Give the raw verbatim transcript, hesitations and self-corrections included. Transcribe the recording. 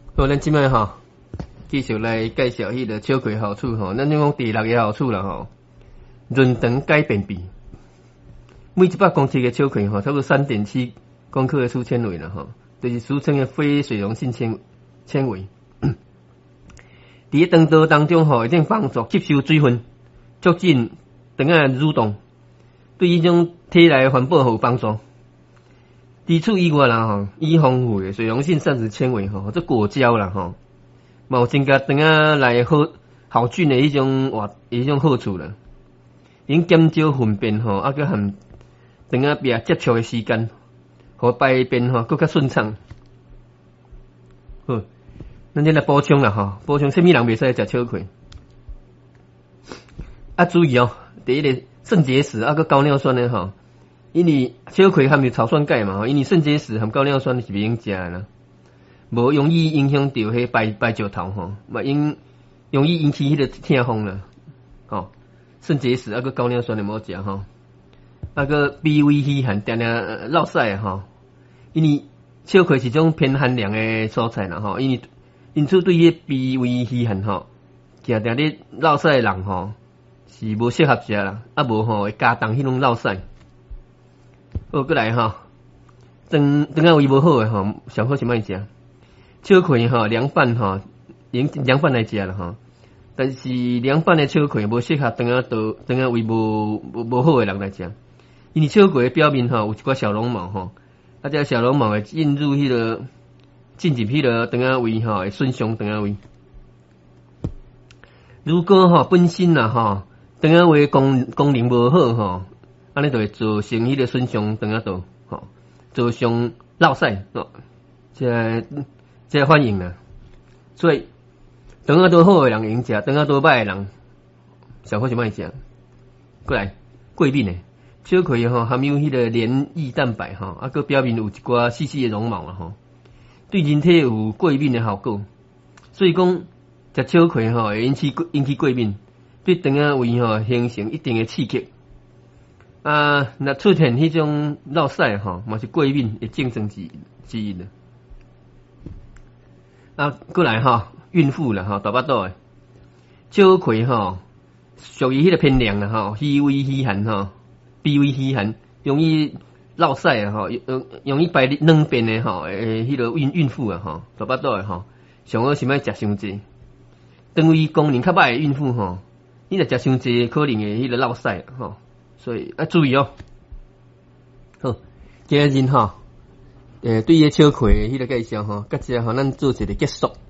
好，咱即摆吼，继续来介绍迄个秋葵好处吼。咱讲第六个好处啦吼，润肠改便秘。每一百公克的秋葵吼，差不多三点七公克的粗纤维啦吼，就是俗称的非水溶性纤纤维。伫肠道当中吼，一定帮助吸收水分，促进肠仔蠕动，对迄种体内环保有帮助。除此以外啦吼，伊丰富的水溶性膳食纤维吼，这果胶啦吼，嘛有增加肠仔内好好菌的迄种活迄种好处啦。因减少粪便吼，啊，佮含肠仔壁接触的时间，互排便吼更较顺畅。好，咱再来补充啦吼，补充什么人袂使食秋葵？啊，注意哦，第一个肾结石啊，佮高尿酸的吼。因为秋葵含有草酸钙嘛，吼，因为肾结石含高尿酸是袂用食的啦，无容易影响到迄排排石头吼，嘛因容易引起迄个痛风啦，吼，肾结石啊个高尿酸的无食吼，啊个鼻胃虚寒定定落屎吼，因为秋葵是一种偏寒凉的蔬菜啦吼，因为因此对迄鼻胃虚寒吼，定定咧落屎的人吼是无适合食啦，啊无吼会加重迄种落屎。好，过来吼，肠肠仔胃无好诶吼，上好是莫食。秋葵吼凉拌吼，用凉拌来食啦吼。但是凉拌诶秋葵无适合肠仔道肠仔胃无无无好诶人来食，因为秋葵诶表面吼有一寡小绒毛吼，啊，这小绒毛会进入迄、那个进入迄个肠仔胃吼，会损伤肠仔胃。如果吼本身啦吼，肠仔胃功功能无好吼。安尼就会造成迄个损伤肠仔道，吼，造成落屎，哦，这这反应啦。所以肠仔道好诶人用食，肠仔道歹诶人上好是莫食。过来，过敏诶，秋葵吼含有迄个黏液蛋白吼，啊，佮表面有一寡细细诶绒毛啦吼，对人体有过敏诶效果。所以讲食秋葵吼会引起引起过敏，对肠仔胃吼形成一定诶刺激。啊，若出现迄种落屎吼，嘛是过敏的症状之之一啦。啊，过来吼，孕妇啦吼，大巴肚诶，秋葵吼属于迄个偏凉啦吼，虚胃虚寒吼，鼻胃虚寒，容易落屎啊吼，容易排软便诶吼，诶，迄个孕孕妇啊吼，大巴肚诶吼，上好是莫食伤济。肠胃功能较歹诶孕妇吼，你若食伤济，可能会迄个落屎吼。所以要注意哦。好，今日吼，诶，对于秋葵迄个介绍吼，甲只吼，咱做一个结束。